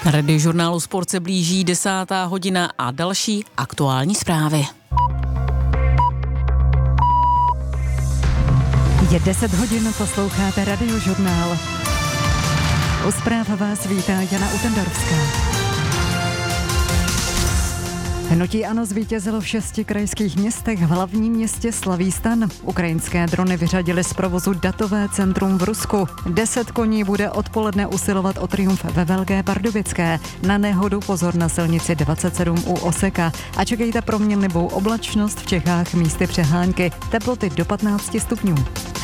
Na Radiožurnálu Sport se blíží 10. hodina a další aktuální zprávy. Je 10 hodin, posloucháte Radiožurnál. U zpráv vás vítá Jana Utendorská. Hnutí ANO zvítězilo v 6 krajských městech, v hlavním městě slaví stan. Ukrajinské drony vyřadily z provozu datové centrum v Rusku. 10 koní bude odpoledne usilovat o triumf ve Velké Pardubické. Na nehodu pozor na silnici 27 u Oseka. A čekejte proměnlivou oblačnost, v Čechách místy přehánky, teploty do 15 stupňů.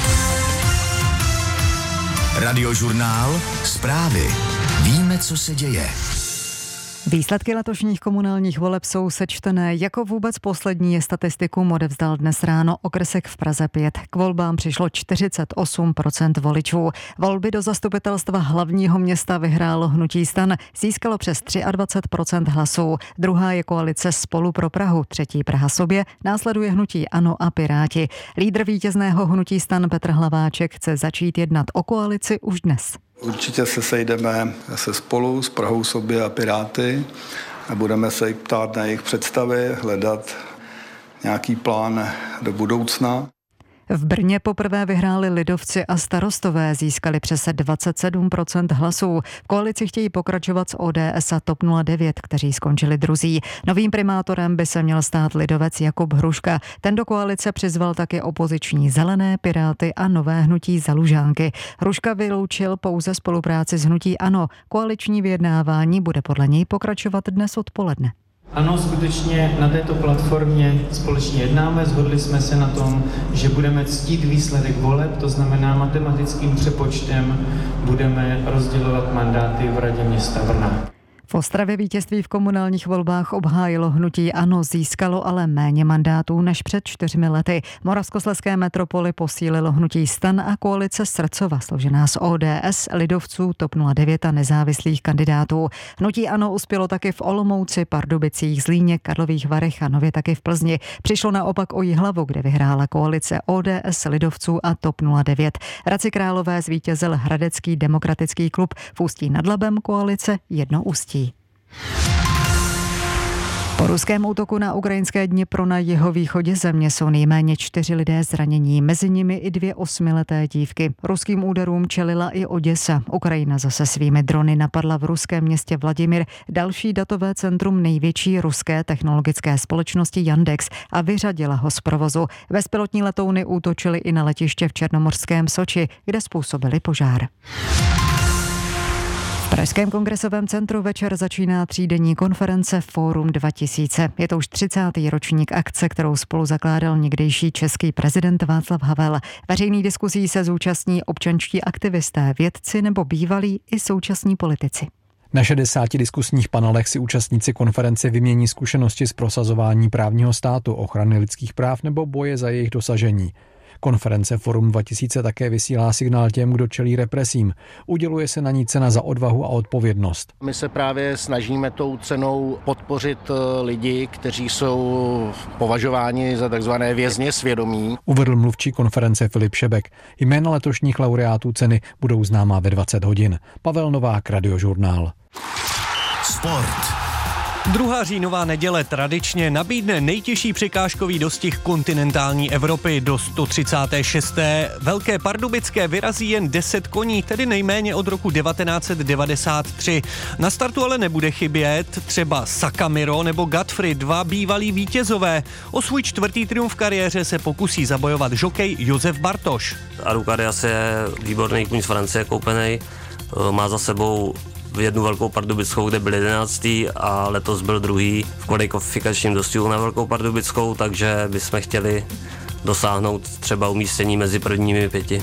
Radiožurnál, zprávy. Víme, co se děje. Výsledky letošních komunálních voleb jsou sečtené. Jako vůbec poslední je statistikum odevzdal dnes ráno okrsek v Praze 5. K volbám přišlo 48% voličů. Volby do zastupitelstva hlavního města vyhrálo hnutí STAN. Získalo přes 23% hlasů. Druhá je koalice Spolu pro Prahu, třetí Praha sobě, následuje hnutí ANO a Piráti. Lídr vítězného hnutí STAN Petr Hlaváček chce začít jednat o koalici už dnes. Určitě se sejdeme se Spolu, s Prahou sobě a Piráty a budeme se ptát na jejich představy, hledat nějaký plán do budoucna. V Brně poprvé vyhráli lidovci a starostové, získali přes 27% hlasů. V koalici chtějí pokračovat s ODS a TOP 09, kteří skončili druzí. Novým primátorem by se měl stát lidovec Jakub Hruška. Ten do koalice přizval taky opoziční Zelené, Piráty a nové hnutí Za Lužánky. Hruška vyloučil pouze spolupráci s hnutí ANO. Koaliční vyjednávání bude podle něj pokračovat dnes odpoledne. Ano, skutečně na této platformě společně jednáme, shodli jsme se na tom, že budeme ctít výsledek voleb, to znamená matematickým přepočtem budeme rozdělovat mandáty v radě města Brna. V Ostravě vítězství v komunálních volbách obhájilo hnutí ANO, získalo ale méně mandátů než před 4 lety. Moravskoslezské metropoli posílilo hnutí STAN a koalice Srdcova, složená z ODS, lidovců, TOP 09 a nezávislých kandidátů. Hnutí ANO uspělo taky v Olomouci, Pardubicích, Zlíně, Karlových Varech a nově taky v Plzni. Přišlo naopak o Jihlavu, kde vyhrála koalice ODS, lidovců a TOP 09. Hradci Králové zvítězil Hradecký demokratický klub, v Ústí nad Labem koalice Jedno Ústí. Po ruském útoku na ukrajinské Dněpro na jihovýchodě země jsou nejméně 4 lidé zranění, mezi nimi i 2 8leté dívky. Ruským úderům čelila i Oděsa. Ukrajina zase svými drony napadla v ruském městě Vladimir další datové centrum největší ruské technologické společnosti Yandex a vyřadila ho z provozu. Bezpilotní letouny útočily i na letiště v černomorském Soči, kde způsobily požár. V Pražském kongresovém centru večer začíná 3denní konference Fórum 2000. Je to už 30. ročník akce, kterou spolu zakládal někdejší český prezident Václav Havel. Veřejný diskusí se zúčastní občanští aktivisté, vědci nebo bývalí i současní politici. Na 60 diskusních panelech si účastníci konference vymění zkušenosti z prosazování právního státu, ochrany lidských práv nebo boje za jejich dosažení. Konference Forum 2000 také vysílá signál těm, kdo čelí represím. Uděluje se na ní cena za odvahu a odpovědnost. My se právě snažíme tou cenou podpořit lidi, kteří jsou považováni za takzvané vězně svědomí. Uvedl mluvčí konference Filip Šebek. Jména letošních laureátů ceny budou známá ve 20 hodin. Pavel Novák, Radiožurnál. Sport. 2. říjnová neděle tradičně nabídne nejtěžší překážkový dostih kontinentální Evropy. Do 136. Velké Pardubické vyrazí jen 10 koní, tedy nejméně od roku 1993. Na startu ale nebude chybět třeba Sakamiro nebo Godfrey, 2 bývalí vítězové. O svůj 4. triumf v kariéře se pokusí zabojovat žokej Josef Bartoš. Arukadias je výborný kůň z Francie, koupenej, má za sebou jednu Velkou Pardubickou, kde byl 11. a letos byl 2. v kvalifikačním dostihu na Velkou Pardubickou, takže bychom chtěli dosáhnout třeba umístění mezi prvními 5.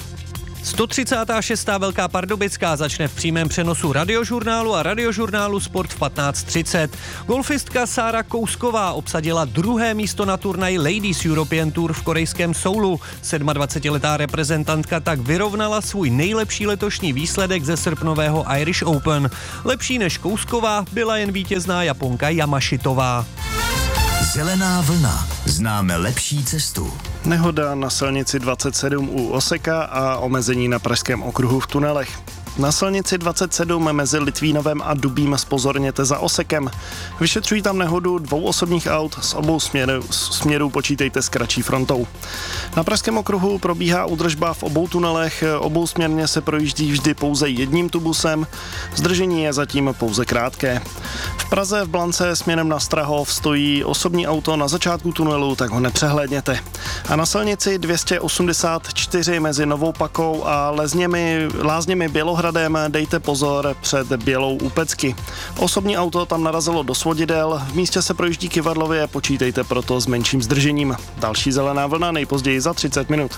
136. Velká Pardubická začne v přímém přenosu Radiožurnálu a Radiožurnálu Sport v 15:30. Golfistka Sára Kousková obsadila 2. místo na turnaji Ladies European Tour v korejském Soulu. 27letá reprezentantka tak vyrovnala svůj nejlepší letošní výsledek ze srpnového Irish Open. Lepší než Kousková byla jen vítězná Japonka Yamashitova. Zelená vlna. Známe lepší cestu. Nehoda na silnici 27 u Oseka a omezení na pražském okruhu v tunelech. Na silnici 27 mezi Litvínovem a Dubím zpozorněte za osekem. Vyšetřují tam nehodu 2 osobních aut, z obou směrů počítejte s kratší frontou. Na Pražském okruhu probíhá údržba v obou tunelech, obousměrně se projíždí vždy pouze jedním tubusem, zdržení je zatím pouze krátké. V Praze v Blance směrem na Strahov stojí osobní auto na začátku tunelu, tak ho nepřehlédněte. A na silnici 284 mezi Novou Pakou a Lázněmi Bělohradem dejte pozor před Bělou u Pecky. Osobní auto tam narazilo do svodidel, v místě se projíždí kyvadlově, počítejte proto s menším zdržením. Další zelená vlna nejpozději za 30 minut.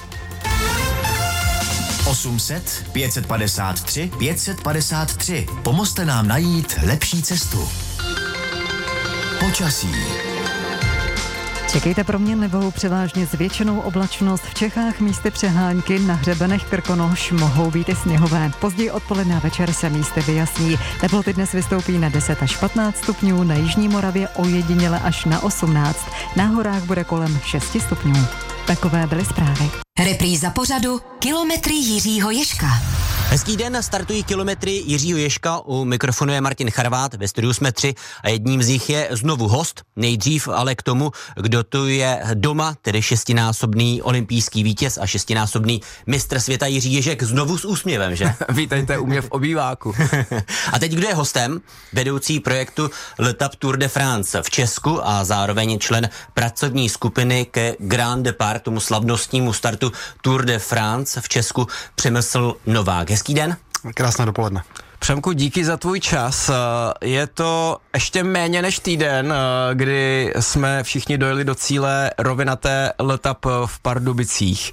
800 553 553. Pomozte nám najít lepší cestu. Počasí. Čekejte proměnlivou, převážně zvětšenou oblačnost. V Čechách místy přehánky, na hřebenech Krkonoš mohou být i sněhové. Později odpoledne a večer se místy vyjasní. Teploty dnes vystoupí na 10 až 15 stupňů, na jižní Moravě ojediněle až na 18. Na horách bude kolem 6 stupňů. Takové byly zprávy. Repríza pořadu Kilometry Jiřího Ježka. Hezký den, startují Kilometry Jiřího Ježka, u mikrofonu je Martin Charvát, ve studiu jsme 3 a jedním z nich je znovu host, nejdřív ale k tomu, kdo tu je doma, tedy 6násobný olympijský vítěz a 6násobný mistr světa Jiří Ježek, znovu s úsměvem, že? Vítejte u mě v obýváku. A teď kdo je hostem? Vedoucí projektu L'Etape Tour de France v Česku a zároveň člen pracovní skupiny ke Grand Départ, tomu slavnostnímu startu Tour de France v Česku, Přemysl Novák. Hezký den. Krásné dopoledne. Přemku, díky za tvůj čas. Je to ještě méně než týden, kdy jsme všichni dojeli do cíle rovinaté L'Etape v Pardubicích.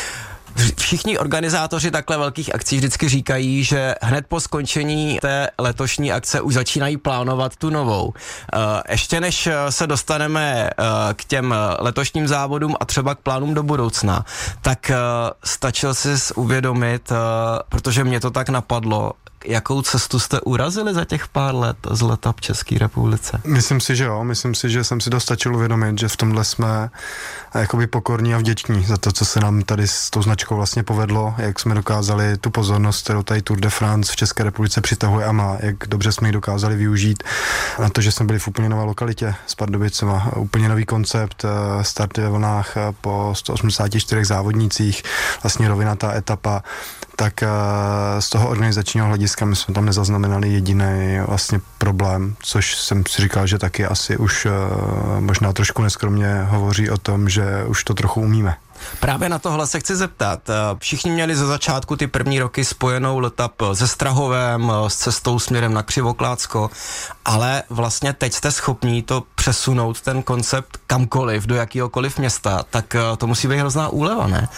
Všichni organizátoři takhle velkých akcí vždycky říkají, že hned po skončení té letošní akce už začínají plánovat tu novou. Ještě než se dostaneme k těm letošním závodům a třeba k plánům do budoucna, tak stačil si uvědomit, protože mě to tak napadlo, jakou cestu jste urazili za těch pár let z L'Etape České republice? Myslím si, že jo. Myslím si, že jsem si dost stačil uvědomit, že v tomhle jsme jakoby pokorní a vděční za to, co se nám tady s tou značkou vlastně povedlo, jak jsme dokázali tu pozornost, kterou tady Tour de France v České republice přitahuje a má, jak dobře jsme ji dokázali využít na to, že jsme byli v úplně nové lokalitě s Pardubicema. Úplně nový koncept, starty ve vlnách po 184 závodnících, vlastně rovinatá etapa, tak z toho organizačního hlediska my jsme tam nezaznamenali jediný vlastně problém, což jsem si říkal, že taky asi už možná trošku neskromně hovoří o tom, že už to trochu umíme. Právě na tohle se chci zeptat. Všichni měli ze začátku ty první roky spojenou L'Etape se Strahovem, s cestou směrem na Křivoklácko, ale vlastně teď jste schopní to přesunout, ten koncept kamkoliv, do jakýhokoliv města, tak to musí být hrozná úleva, ne?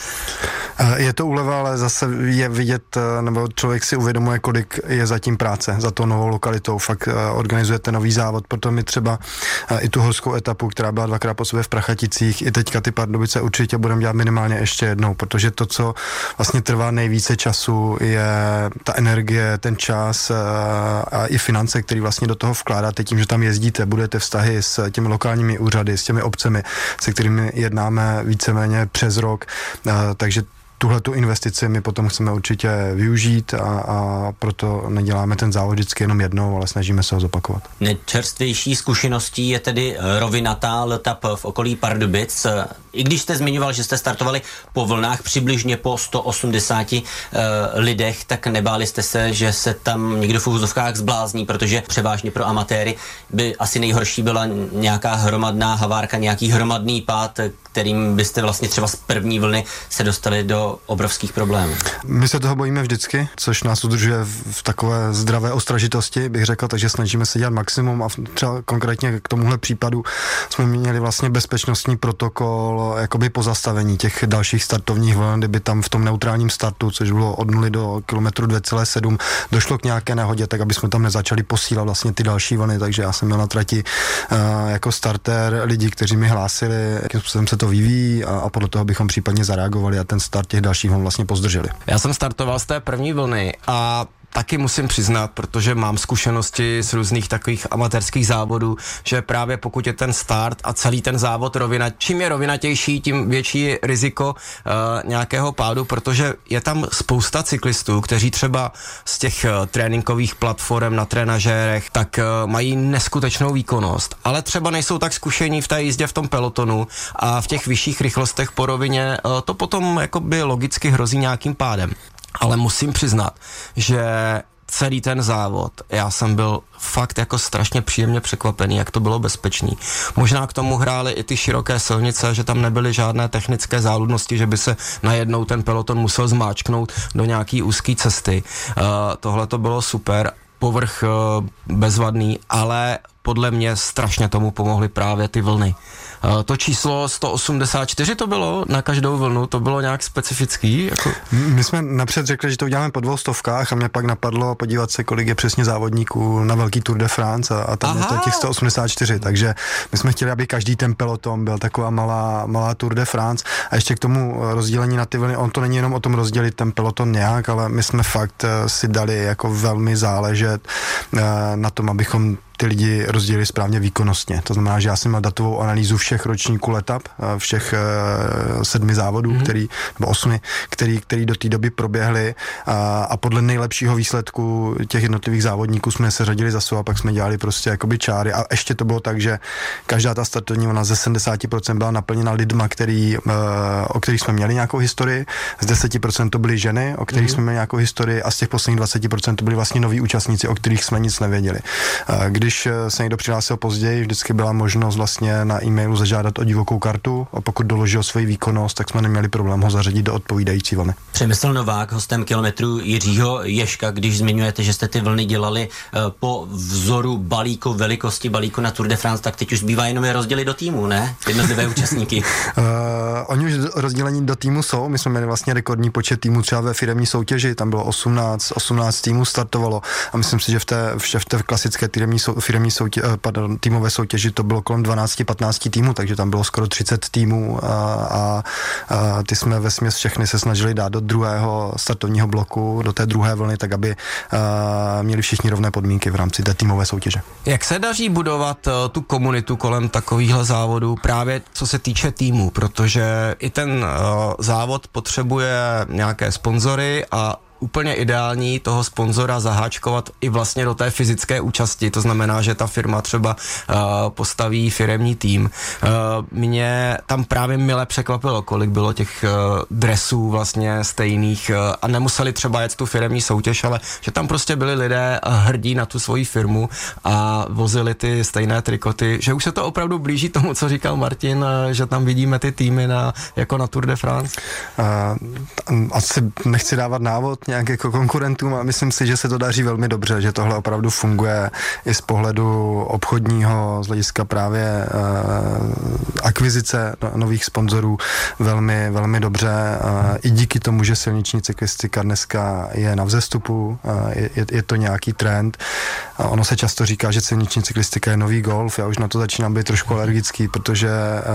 Je to úleva, ale zase je vidět, nebo člověk si uvědomuje, kolik je zatím práce za tou novou lokalitou. Fakt organizujete nový závod, proto my třeba i tu horskou etapu, která byla 2krát po sobě v Prachaticích, i teďka ty Pardubice určitě budeme dělat minimálně ještě jednou, protože to, co vlastně trvá nejvíce času, je ta energie, ten čas a i finance, který vlastně do toho vkládáte tím, že tam jezdíte, budete vztahy s těmi lokálními úřady, s těmi obcemi, se kterými jednáme víceméně přes rok, takže tuhle tu investici my potom chceme určitě využít a proto neděláme ten závod vždycky jenom jednou, ale snažíme se ho zopakovat. Nejčerstvější zkušeností je tedy rovinatá L'Etape v okolí Pardubic. I když jste zmiňoval, že jste startovali po vlnách přibližně po 180 lidech, tak nebáli jste se, že se tam někdo v úvozovkách zblázní, protože převážně pro amatéry by asi nejhorší byla nějaká hromadná havárka, nějaký hromadný pád, kterým byste vlastně třeba z první vlny se dostali do obrovských problémů. My se toho bojíme vždycky, což nás udržuje v takové zdravé ostražitosti, bych řekl, takže snažíme se dělat maximum a třeba konkrétně k tomuhle případu jsme měli vlastně bezpečnostní protokol jakoby pozastavení těch dalších startovních vln, kdyby tam v tom neutrálním startu, což bylo od 0 do kilometru 2,7, došlo k nějaké nehodě, tak aby jsme tam nezačali posílat vlastně ty další vlny, takže já jsem měl na trati jako starter lidi, kteří mi hlásili, jakým způsobem se to vyvíjí a podle toho bychom případně zareagovali a ten start těch dalších vln vlastně pozdrželi. Já jsem startoval z té první vlny a taky musím přiznat, protože mám zkušenosti z různých takových amatérských závodů, že právě pokud je ten start a celý ten závod čím je rovinatější, tím větší je riziko nějakého pádu, protože je tam spousta cyklistů, kteří třeba z těch tréninkových platform na trenažérech, tak mají neskutečnou výkonnost, ale třeba nejsou tak zkušení v té jízdě v tom pelotonu a v těch vyšších rychlostech po rovině to potom jakoby logicky hrozí nějakým pádem. Ale musím přiznat, že celý ten závod, já jsem byl fakt jako strašně příjemně překvapený, jak to bylo bezpečný. Možná k tomu hrály i ty široké silnice, že tam nebyly žádné technické záludnosti, že by se najednou ten peloton musel zmáčknout do nějaký úzké cesty. Tohle to bylo super, povrch bezvadný, ale podle mě strašně tomu pomohly právě ty vlny. To číslo 184 to bylo na každou vlnu, to bylo nějak specifický? Jako... My jsme napřed řekli, že to uděláme po 200 a mě pak napadlo podívat se, kolik je přesně závodníků na velký Tour de France a tam je to těch 184, takže my jsme chtěli, aby každý ten peloton byl taková malá Tour de France a ještě k tomu rozdělení na ty vlny, on to není jenom o tom rozdělit ten peloton nějak, ale my jsme fakt si dali jako velmi záležet na tom, abychom ty lidi rozdělili správně výkonnostně. To znamená, že já jsem měl datovou analýzu všech ročníků etap, všech 7 závodů, nebo 8, který do té doby proběhly a podle nejlepšího výsledku těch jednotlivých závodníků jsme se řadili za sebou a pak jsme dělali prostě jakoby čáry a ještě to bylo tak, že každá ta startovní ona ze 70% byla naplněna lidma, o kterých jsme měli nějakou historii, z 10% to byly ženy, o kterých jsme měli nějakou historii a z těch posledních 20% to byli vlastně noví účastníci, o kterých jsme nic nevěděli. Když se někdo přihlásil později, vždycky byla možnost vlastně na e-mailu zažádat o divokou kartu a pokud doložil svoji výkonnost, tak jsme neměli problém ho zařadit do odpovídající vlny. Přemysl Novák, hostem Kilometru Jiřího Ježka, když zmiňujete, že jste ty vlny dělali po vzoru balíku, velikosti balíku na Tour de France, tak teď už zbývá jenom je rozdělit do týmu, ne? Jednotlivé účastníky. Oni už rozdělení do týmu jsou, my jsme měli vlastně rekordní počet týmů třeba ve firemní soutěži, tam bylo 18 týmů startovalo a myslím si, že v té klasické týmové soutěži to bylo kolem 12-15 týmů, takže tam bylo skoro 30 týmů a ty jsme vesměs všechny se snažili dát do druhého startovního bloku, do té druhé vlny, tak aby měli všichni rovné podmínky v rámci té týmové soutěže. Jak se daří budovat tu komunitu kolem takovýchhle závodů právě co se týče týmu, protože i ten závod potřebuje nějaké sponzory a úplně ideální toho sponzora zaháčkovat i vlastně do té fyzické účasti, to znamená, že ta firma třeba postaví firemní tým. Mě tam právě mile překvapilo, kolik bylo těch dresů vlastně stejných a nemuseli třeba jet tu firemní soutěž, ale že tam prostě byli lidé hrdí na tu svoji firmu a vozili ty stejné trikoty, že už se to opravdu blíží tomu, co říkal Martin, že tam vidíme ty týmy jako na Tour de France. Asi nechci dávat návod nějak jako konkurentům a myslím si, že se to daří velmi dobře, že tohle opravdu funguje i z pohledu obchodního, z hlediska právě akvizice nových sponzorů velmi, velmi dobře. I díky tomu, že silniční cyklistika dneska je na vzestupu, je to nějaký trend. Ono se často říká, že silniční cyklistika je nový golf. Já už na to začínám být trošku alergický, protože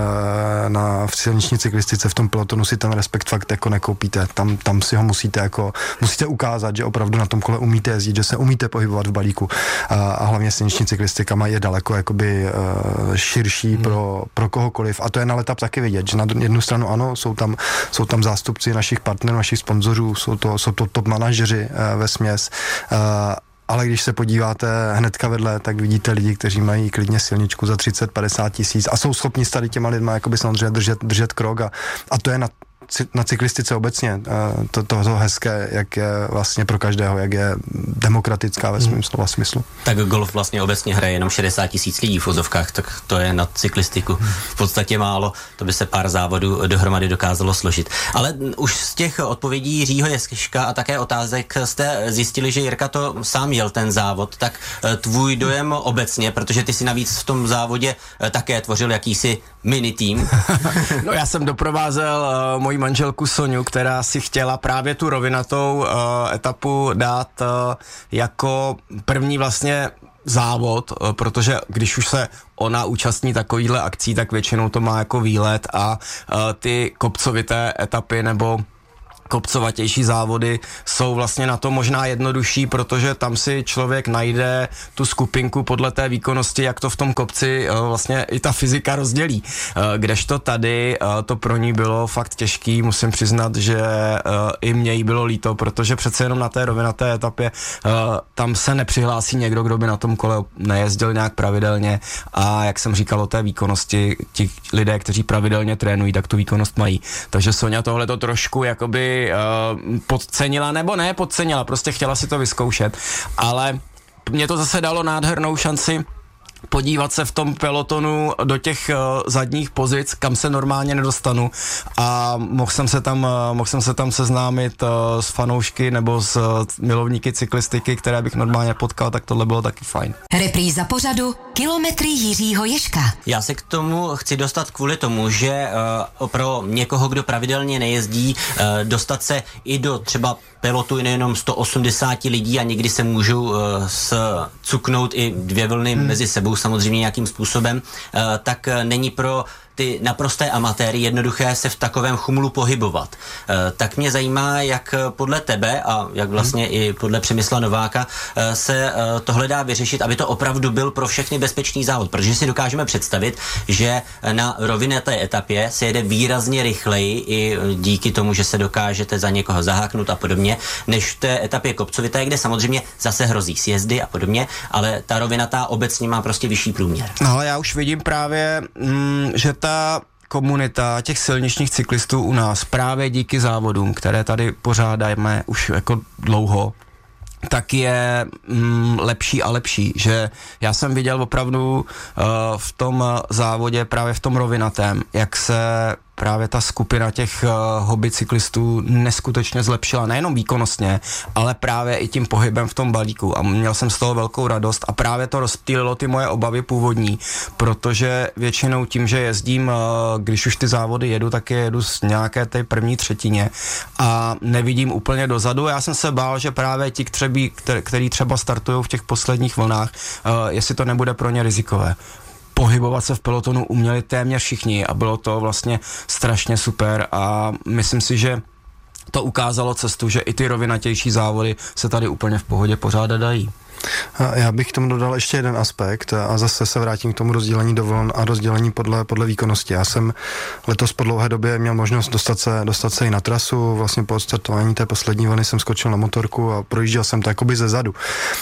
v silniční cyklistice v tom pelotonu si ten respekt fakt jako nekoupíte. Tam si ho musíte ukázat, že opravdu na tom kole umíte jezdit, že se umíte pohybovat v balíku a hlavně silniční cyklistika je daleko jakoby širší pro kohokoliv a to je na Letap taky vidět, že na jednu stranu ano, jsou tam zástupci našich partnerů, našich sponzorů, jsou to top manažeři vesměs, ale když se podíváte hnedka vedle, tak vidíte lidi, kteří mají klidně silničku za 30-50 tisíc a jsou schopni s tady těma lidma jakoby samozřejmě držet krok a to je na cyklistice obecně to hezké, jak je vlastně pro každého, jak je demokratická ve svém slova smyslu. Tak golf vlastně obecně hraje jenom 60 tisíc lidí v vozovkách, tak to je na cyklistiku v podstatě málo, to by se pár závodů dohromady dokázalo složit. Ale už z těch odpovědí Jiřího Ježka a také otázek jste zjistili, že Jirka to sám jel ten závod, tak tvůj dojem obecně, protože ty si navíc v tom závodě také tvořil jakýsi mini tým. No já jsem doprovázel moji manželku Soňu, která si chtěla právě tu rovinatou etapu dát jako první vlastně závod, protože když už se ona účastní takovýhle akcí, tak většinou to má jako výlet a ty kopcovité etapy nebo kopcovatější závody jsou vlastně na to možná jednodušší, protože tam si člověk najde tu skupinku podle té výkonnosti, jak to v tom kopci vlastně i ta fyzika rozdělí. Kdežto tady to pro ní bylo fakt těžký, musím přiznat, že i mě jí bylo líto, protože přece jenom na té rovinaté etapě tam se nepřihlásí někdo, kdo by na tom kole nejezdil nějak pravidelně a jak jsem říkal o té výkonnosti, ti lidé, kteří pravidelně trénují, tak tu výkonnost mají. Takže Sonja tohle to trošku jakoby podcenila, nebo ne podcenila, prostě chtěla si to vyzkoušet, ale mě to zase dalo nádhernou šanci podívat se v tom pelotonu do těch zadních pozic, kam se normálně nedostanu a mohl jsem se tam seznámit s fanoušky nebo s milovníky cyklistiky, které bych normálně potkal, tak tohle bylo taky fajn. Repríza pořadu Kilometry Jiřího Ježka. Já se k tomu chci dostat kvůli tomu, že pro někoho, kdo pravidelně nejezdí, dostat se i do třeba pelotu nejenom 180 lidí a někdy se můžou cuknout i dvě vlny mezi sebou samozřejmě nějakým způsobem, tak není pro ty naprosté amatéry jednoduché se v takovém chumlu pohybovat. Tak mě zajímá, jak podle tebe a jak vlastně i podle Přemysla Nováka se tohle dá vyřešit, aby to opravdu byl pro všechny bezpečný závod, protože si dokážeme představit, že na rovinaté etapě se jede výrazně rychleji i díky tomu, že se dokážete za někoho zaháknout a podobně, než v té etapě kopcovité, kde samozřejmě zase hrozí sjezdy a podobně, ale ta rovinatá obecně má prostě vyšší průměr. No, já už vidím právě, že ta komunita těch silničních cyklistů u nás právě díky závodům, které tady pořádáme už jako dlouho, tak je lepší a lepší, že já jsem viděl opravdu v tom závodě, právě v tom rovinatém, jak se právě ta skupina těch hobby cyklistů neskutečně zlepšila, nejenom výkonnostně, ale právě i tím pohybem v tom balíku a měl jsem z toho velkou radost a právě to rozptýlilo ty moje obavy původní, protože většinou tím, že jezdím, když už ty závody jedu, tak je jedu z nějaké té první třetině a nevidím úplně dozadu. Já jsem se bál, že právě ti, který třeba startují v těch posledních vlnách, jestli to nebude pro ně rizikové. Pohybovat se v pelotonu uměli téměř všichni a bylo to vlastně strašně super a myslím si, že to ukázalo cestu, že i ty rovinatější závody se tady úplně v pohodě pořádat dají. Já bych k tomu dodal ještě jeden aspekt a zase se vrátím k tomu rozdělení do vln a rozdělení podle výkonnosti. Já jsem letos po dlouhé době měl možnost dostat se i na trasu, vlastně po odstartování té poslední vlny jsem skočil na motorku a projížděl jsem to jakoby ze zadu.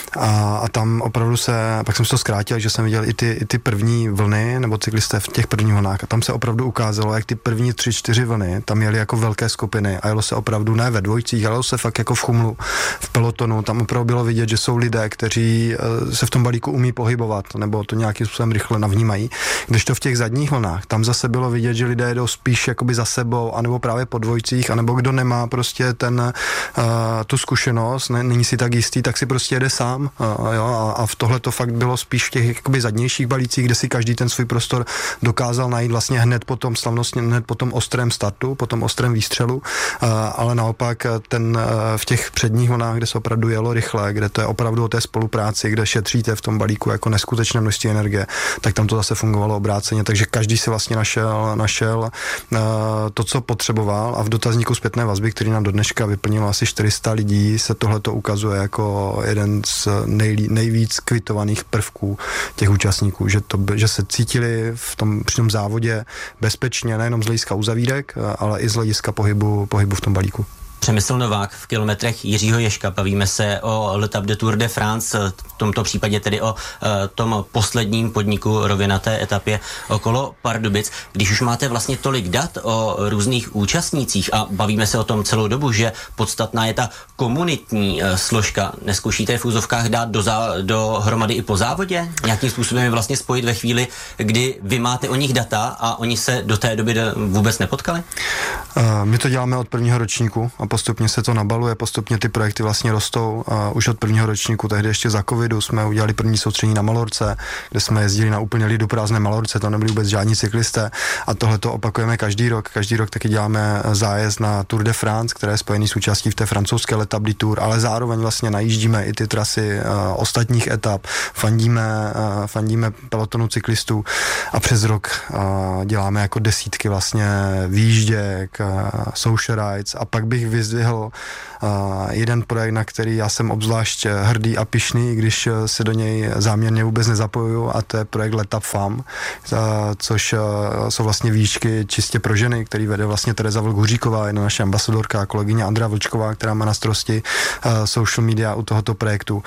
A tam opravdu pak jsem to zkrátil, že jsem viděl i ty první vlny, nebo cyklisté v těch prvních vlnách a tam se opravdu ukázalo, jak ty první 3-4 vlny tam jeli jako velké skupiny a jelo se opravdu ne ve dvojicích, ale jelo se fakt jako v chumlu, v pelotonu, tam opravdu bylo vidět, že jsou lidé, kteří se v tom balíku umí pohybovat, nebo to nějakým způsobem rychle navnímají. Když to v těch zadních vlnách, tam zase bylo vidět, že lidé jdou spíš jakoby za sebou, anebo právě po dvojicích, anebo kdo nemá prostě tu zkušenost, není si tak jistý, tak si prostě jede sám. A v tohle to fakt bylo spíš v těch jakoby zadnějších balících, kde si každý ten svůj prostor dokázal najít vlastně hned po tom ostrém startu, po tom ostrém výstřelu, ale naopak v těch předních vlnách, kde se opravdu jelo rychle, kde to je opravdu o té spolupráci, kde šetříte v tom balíku jako neskutečné množství energie, tak tam to zase fungovalo obráceně, takže každý si vlastně našel to, co potřeboval a v dotazníku zpětné vazby, který nám do dneška vyplnilo asi 400 lidí, se tohleto ukazuje jako jeden z nejvíc kvitovaných prvků těch účastníků, že se cítili při tom závodě bezpečně, nejenom z hlediska uzavírek, ale i z hlediska pohybu v tom balíku. Přemysl Novák v kilometrech Jiřího Ježka. Bavíme se o L'Étape de Tour de France, v tomto případě tedy o tom posledním podniku rovinaté etapě okolo Pardubic. Když už máte vlastně tolik dat o různých účastnících a bavíme se o tom celou dobu, že podstatná je ta komunitní složka, nezkoušíte v úzovkách dát dohromady i po závodě? Nějakým způsobem je vlastně spojit ve chvíli, kdy vy máte o nich data a oni se do té doby vůbec nepotkali? My to děláme od prvního ročníku a postupně se to nabaluje, postupně ty projekty vlastně rostou. Už od prvního ročníku, tehdy ještě za covidu, jsme udělali první soustředění na Malorce, kde jsme jezdili na úplně liduprázdné Malorce, to nebyli vůbec žádní cyklisté a tohle to opakujeme každý rok. Každý rok taky děláme zájezd na Tour de France, které je spojený s účastí v té francouzské L'Étape du Tour, ale zároveň vlastně najíždíme i ty trasy ostatních etap, fandíme pelotonu cyklistů a přes rok děláme jako desítky vlastně výjížděk, social rides a pak bych vyzdvihl jeden projekt, na který já jsem obzvlášť hrdý a pyšný, když se do něj záměrně vůbec nezapojuju, a to je projekt Let Up Fam, což jsou vlastně výšky čistě pro ženy, který vede vlastně Tereza Vlk-Huříková, jedna naše ambasadorka, kolegyně Andrea Vlčková, která má na starosti social media u tohoto projektu.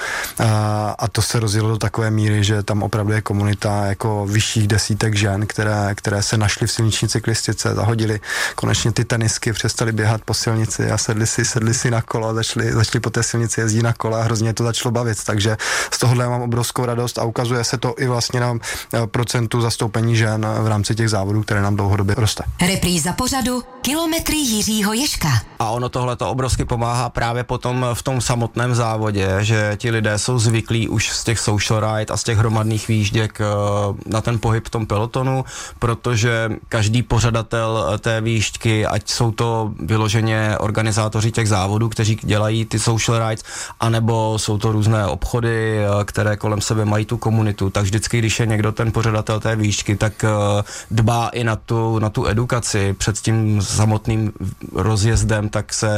A to se rozjelo do takové míry, že tam opravdu je komunita jako vyšších desítek žen, které se našly v silniční cyklistice, zahodili konečně ty tenisky, přestali běhat po silnici a sedli si na kolo a začali po té silnici jezdit na kole a hrozně to začalo bavit. Takže z tohohle mám obrovskou radost a ukazuje se to i vlastně na procentu zastoupení žen v rámci těch závodů, které nám dlouhodobě roste. Repríza pořadu Kilometry Jiřího Ježka. A ono tohle to obrovsky pomáhá právě potom v tom samotném závodě, že ti lidé jsou zvyklí už z těch social ride a z těch hromadných výjížděk na ten pohyb v tom pelotonu, protože každý pořadatel té výjížďky, ať jsou to vyloženě organizátoři těch závodů, kteří dělají ty social rides, anebo jsou to různé obchody, které kolem sebe mají tu komunitu, tak vždycky, když je někdo ten pořadatel té výšky, tak dbá i na tu edukaci před tím samotným rozjezdem, tak se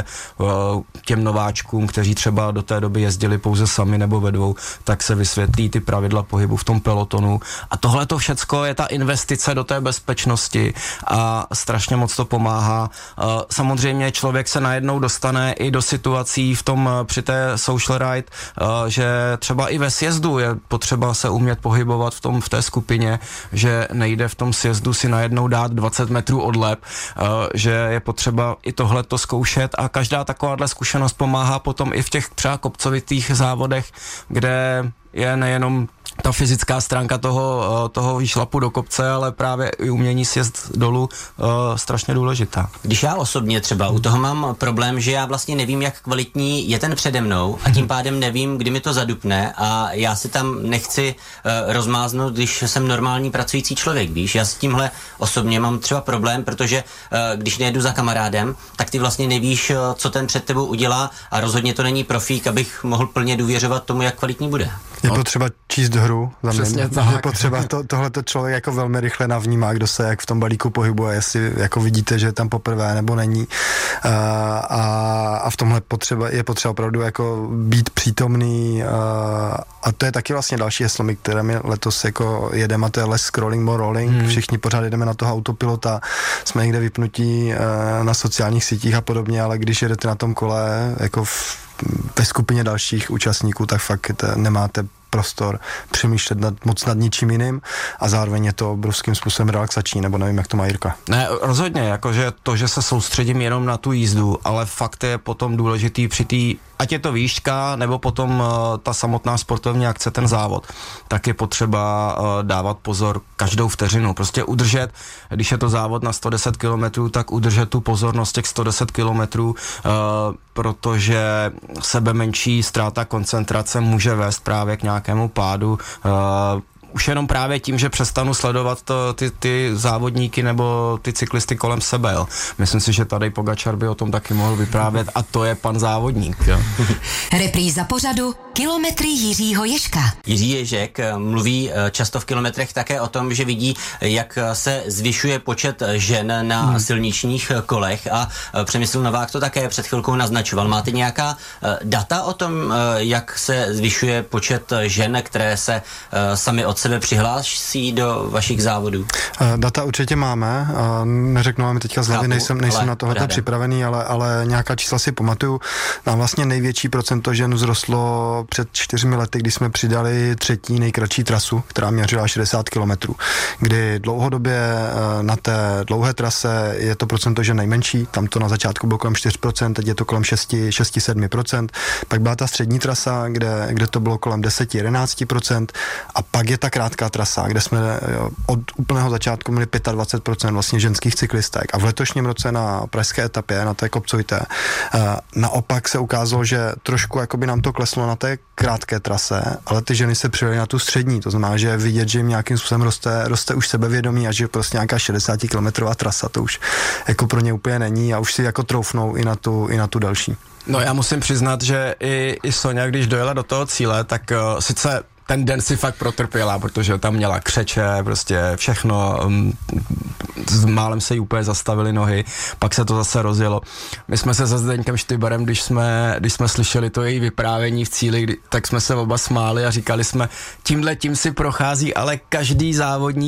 těm nováčkům, kteří třeba do té doby jezdili pouze sami nebo ve dvou, tak se vysvětlí ty pravidla pohybu v tom pelotonu. A tohle to všecko je ta investice do té bezpečnosti a strašně moc to pomáhá. Samozřejmě člověk se najednou dostane i do situací při té social ride, že třeba i ve sjezdu je potřeba se umět pohybovat v té skupině, že nejde v tom sjezdu si najednou dát 20 metrů odlep, že je potřeba i tohleto zkoušet a každá takováhle zkušenost pomáhá potom i v těch třeba kopcovitých závodech, kde je nejenom ta fyzická stránka toho výšlapu do kopce, ale právě i umění sjezd dolů strašně důležitá. Když já osobně třeba u toho mám problém, že já vlastně nevím, jak kvalitní je ten přede mnou a tím pádem nevím, kdy mi to zadupne a já si tam nechci rozmáznout, když jsem normální pracující člověk, víš. Já s tímhle osobně mám třeba problém, protože když nejedu za kamarádem, tak ty vlastně nevíš, co ten před tebou udělá a rozhodně to není profík, abych mohl plně důvěřovat tomu, jak kvalitní bude. Je potřeba číst hru, přesně tak. Je potřeba tohleto člověk jako velmi rychle navnímá, kdo se jak v tom balíku pohybuje, jestli jako vidíte, že je tam poprvé nebo není. A v tomhle je potřeba opravdu jako být přítomný a to je taky vlastně další heslo, které my letos jako jedeme, a to je less scrolling, more rolling. Všichni pořád jedeme na toho autopilota, jsme někde vypnutí na sociálních sítích a podobně, ale když jedete na tom kole jako ve skupině dalších účastníků, tak fakt nemáte prostor přemýšlet moc nad ničím jiným a zároveň je to obrovským způsobem relaxační, nebo nevím, jak to má Jirka. Ne, rozhodně, jakože to, že se soustředím jenom na tu jízdu, ale fakt je potom důležitý při té, ať je to výška, nebo potom ta samotná sportovní akce, ten závod, tak je potřeba dávat pozor každou vteřinu, prostě udržet, když je to závod na 110 km, tak udržet tu pozornost těch 110 km, protože sebemenší ztráta koncentrace může vést právě k nějakému pádu. Už jenom právě tím, že přestanu sledovat ty závodníky nebo ty cyklisty kolem sebe. Jo. Myslím si, že tady Pogačar by o tom taky mohl vyprávět a to je pan závodník. Jo. Repríza pořadu Kilometry Jiřího Ježka. Jiří Ježek mluví často v kilometrech také o tom, že vidí, jak se zvyšuje počet žen na silničních kolech a Přemysl Novák to také před chvilkou naznačoval. Máte nějaká data o tom, jak se zvyšuje počet žen, které se sami od sebe přihlásí do vašich závodů? Data určitě máme. Neřeknu vám teďka z hlavy, nejsem na tohleto připravený, ale nějaká čísla si pamatuju. Nám vlastně největší procento žen vzrostlo před 4 lety, kdy jsme přidali třetí nejkratší trasu, která měřila 60 km, kdy dlouhodobě na té dlouhé trase je to procento žen nejmenší, tam to na začátku bylo kolem 4%, teď je to kolem 6-7%, pak byla ta střední trasa, kde to bylo kolem 10-11% a pak je ta krátká trasa, kde jsme od úplného začátku měli 25% vlastně ženských cyklistek a v letošním roce na pražské etapě, na té kopcovité, naopak se ukázalo, že trošku jakoby nám to kleslo na té krátké trase, ale ty ženy se přijeli na tu střední, to znamená, že je vidět, že jim nějakým způsobem roste už sebevědomí a že prostě nějaká 60-kilometrová trasa to už jako pro ně úplně není a už si jako troufnou i na tu další. No já musím přiznat, že i Sonja, když dojela do toho cíle, tak sice ten den si fakt protrpěla, protože tam měla křeče, prostě všechno, málem se jí úplně zastavily nohy, pak se to zase rozjelo. My jsme se se Zdeňkem Štybarem, když jsme slyšeli to její vyprávění v cíli, tak jsme se oba smáli a říkali jsme, tím si prochází ale každý závodník